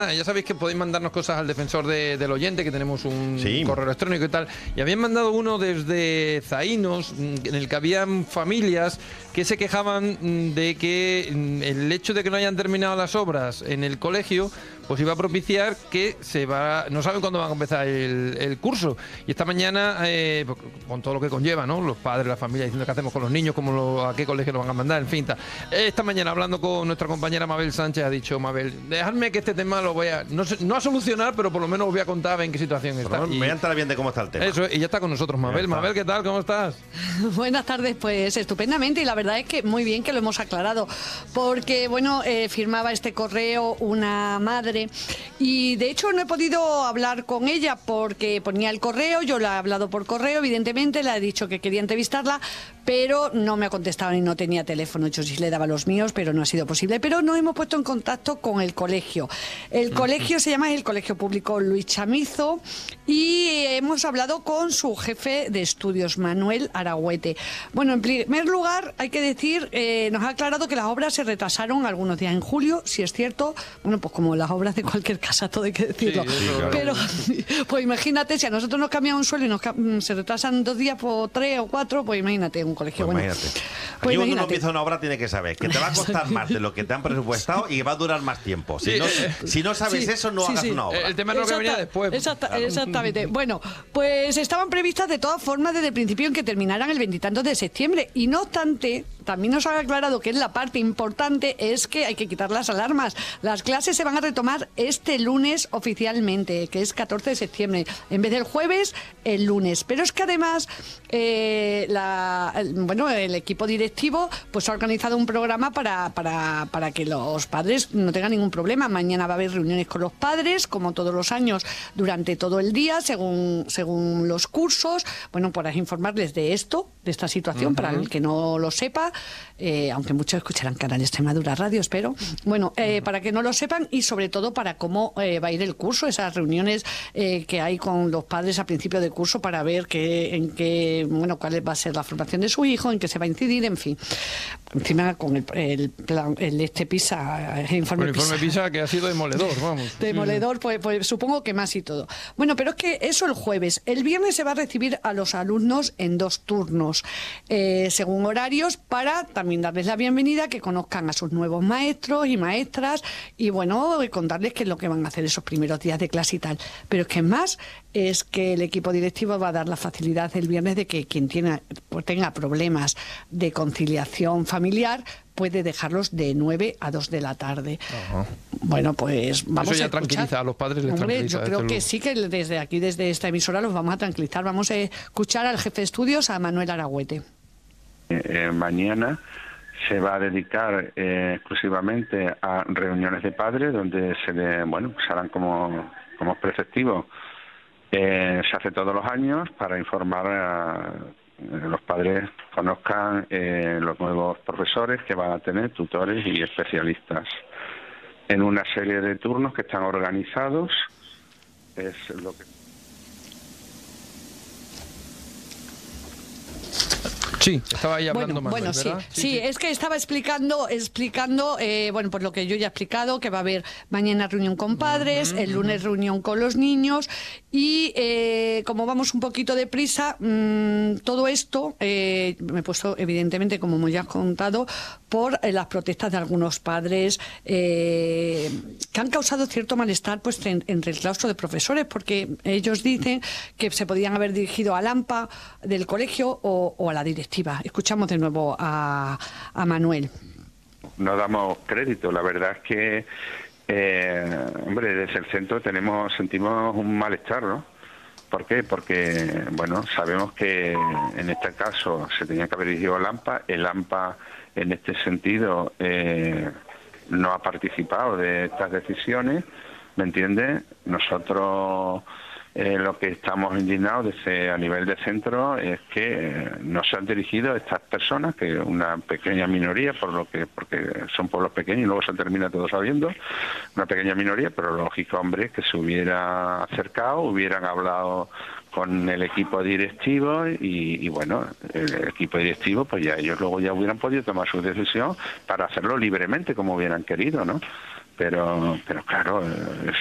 Ya sabéis que podéis mandarnos cosas al defensor del oyente, que tenemos un correo electrónico y tal. Y habían mandado uno desde Zaínos, en el que habían familias que se quejaban de que el hecho de que no hayan terminado las obras en el colegio, pues iba a propiciar que no saben cuándo van a empezar el curso. Y esta mañana, con todo lo que conlleva, ¿no? Los padres, la familia diciendo qué hacemos con los niños, a qué colegio los van a mandar, en fin. Esta mañana, hablando con nuestra compañera Mabel Sánchez, ha dicho: Mabel, dejadme que este tema lo voy a, no a solucionar, pero por lo menos os voy a contar en qué situación está. Me voy a enterar bien de cómo está el tema. Eso, y ya está con nosotros Mabel. Mabel, ¿qué tal? ¿Cómo estás? Buenas tardes, pues estupendamente, y la verdad es que muy bien que lo hemos aclarado, porque bueno, firmaba este correo una madre, y de hecho no he podido hablar con ella porque ponía el correo, yo la he hablado por correo, evidentemente, le he dicho que quería entrevistarla, pero no me ha contestado y no tenía teléfono. Yo sí le daba los míos, pero no ha sido posible. Pero nos hemos puesto en contacto con el colegio. El colegio se llama el Colegio Público Luis Chamizo, y hemos hablado con su jefe de estudios, Manuel Aragüete. Bueno, en primer lugar, hay que decir, nos ha aclarado que las obras se retrasaron algunos días en julio, si es cierto. Bueno, pues como las obras de cualquier casa, todo hay que decirlo. Sí, claro. Pero, pues imagínate, si a nosotros nos cambian un suelo y se retrasan 2 días por 3 o 4, pues imagínate, un colegio. Pues bueno, imagínate. Pues Aquí cuando uno empieza una obra tiene que saber que te va a costar más de lo que te han presupuestado y que va a durar más tiempo. Si no sabes eso, no hagas una obra. El tema es lo que venía después. Exactamente. Bueno, pues estaban previstas de todas formas desde el principio en que terminaran el 20 y tantos de septiembre. Y no obstante, también nos ha aclarado que es la parte importante, es que hay que quitar las alarmas. Las clases se van a retomar este lunes oficialmente, que es 14 de septiembre. En vez del jueves, el lunes. Pero es que además, el equipo directivo pues ha organizado un programa para que los padres no tengan ningún problema. Mañana va a haber reuniones con los padres, como todos los años, durante todo el día, según los cursos. Bueno, para informarles de esto, de esta situación, para el que no lo sepa, aunque muchos escucharán Canal Extremadura Radio, espero. Bueno, para que no lo sepan, y sobre todo para cómo va a ir el curso, esas reuniones que hay con los padres a principio de curso para ver cuál va a ser la formación de su hijo, en qué se va a incidir, en fin. Encima con el plan, informe PISA, que ha sido demoledor, vamos. Demoledor, pues supongo que más y todo. Bueno, pero es que eso el jueves. El viernes se va a recibir a los alumnos en 2 turnos, según horarios, para también darles la bienvenida, que conozcan a sus nuevos maestros y maestras, y bueno, contarles qué es lo que van a hacer esos primeros días de clase y tal. Pero es que más es que el equipo directivo va a dar la facilidad el viernes de que quien tenga problemas de conciliación familiar puede dejarlos de 9 a 2 de la tarde. Ajá. Bueno, pues vamos Eso ya a escuchar. Tranquiliza a los padres. Hombre, yo creo que sí, que desde esta emisora los vamos a tranquilizar. Vamos a escuchar al jefe de estudios, a Manuel Aragüete. Mañana se va a dedicar exclusivamente a reuniones de padres, donde se harán como preceptivo. Se hace todos los años para informar a los padres, conozcan los nuevos profesores que van a tener, tutores y especialistas, en una serie de turnos que están organizados. Es lo que... Sí, estaba ahí hablando más. Bueno, sí, es que estaba explicando, pues lo que yo ya he explicado, que va a haber mañana reunión con padres, el lunes reunión con los niños, y como vamos un poquito deprisa, todo esto me he puesto, evidentemente, como ya has contado, por las protestas de algunos padres que han causado cierto malestar pues entre el claustro de profesores, porque ellos dicen que se podían haber dirigido al AMPA del colegio o a la directiva. Escuchamos de nuevo a Manuel. No damos crédito, la verdad es que desde el centro sentimos un malestar, ¿no? ¿Por qué? Porque, sabemos que en este caso se tenía que haber dirigido al AMPA. El AMPA, en este sentido, no ha participado de estas decisiones, ¿me entiendes? Nosotros lo que estamos indignados a nivel de centro es que no se han dirigido a estas personas, que es una pequeña minoría, porque son pueblos pequeños y luego se termina todo sabiendo, una pequeña minoría, pero lógico, hombre, que se hubiera acercado, hubieran hablado con el equipo directivo y el equipo directivo pues ya ellos luego ya hubieran podido tomar su decisión para hacerlo libremente como hubieran querido, ¿no? pero claro,